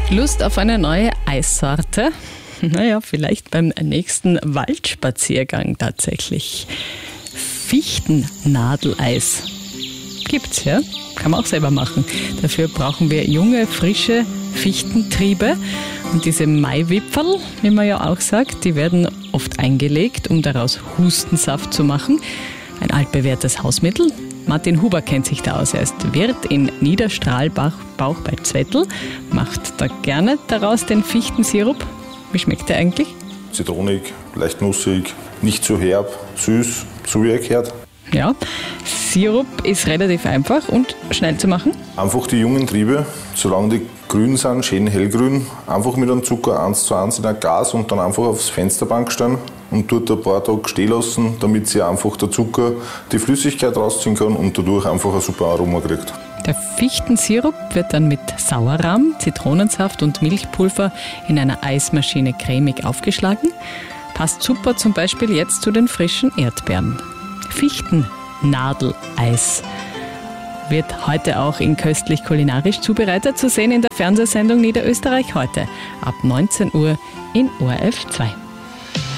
Lust auf eine neue Eissorte? Naja, vielleicht beim nächsten Waldspaziergang tatsächlich. Fichtennadeleis. Gibt's, ja? Kann man auch selber machen. Dafür brauchen wir junge, frische Fichtentriebe. Und diese Maiwipferl, wie man ja auch sagt, die werden oft eingelegt, um daraus Hustensaft zu machen. Ein altbewährtes Hausmittel. Martin Huber kennt sich da aus. Er ist Wirt in Niederstrahlbach bei Zwettl, macht da gerne daraus den Fichtensirup. Wie schmeckt der eigentlich? Zitronig, leicht nussig, nicht zu herb, süß, so wie er gehört. Ja, Sirup ist relativ einfach und schnell zu machen. Einfach die jungen Triebe, solange die grün sind, schön hellgrün, einfach mit einem Zucker 1:1 in ein Glas und dann einfach aufs Fensterbank stellen und dort ein paar Tage stehen lassen, damit sie einfach der Zucker die Flüssigkeit rausziehen kann und dadurch einfach ein super Aroma kriegt. Der Fichtensirup wird dann mit Sauerrahm, Zitronensaft und Milchpulver in einer Eismaschine cremig aufgeschlagen. Passt super zum Beispiel jetzt zu den frischen Erdbeeren. Fichtennadeleis wird heute auch in köstlich kulinarisch zubereitet, zu sehen in der Fernsehsendung Niederösterreich heute ab 19 Uhr in ORF 2.